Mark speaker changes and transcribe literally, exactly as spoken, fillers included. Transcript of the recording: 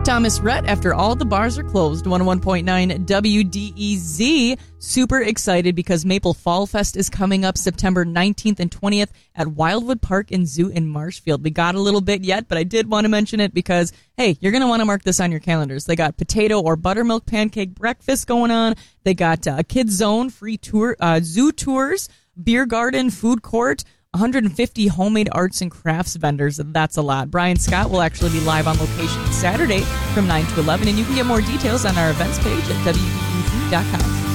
Speaker 1: Thomas Rhett, after all the bars are closed, one oh one point nine W D E Z. Super excited because Maple Fall Fest is coming up September nineteenth and twentieth at Wildwood Park and Zoo in Marshfield. We got a little bit yet, but I did want to mention it because, hey, you're going to want to mark this on your calendars. They got potato or buttermilk pancake breakfast going on. They got a uh, kids zone, free tour, uh, zoo tours, beer garden, food court, one hundred fifty homemade arts and crafts vendors. That's a lot. Brian Scott will actually be live on location Saturday from nine to eleven, and you can get more details on our events page at W D E Z dot com.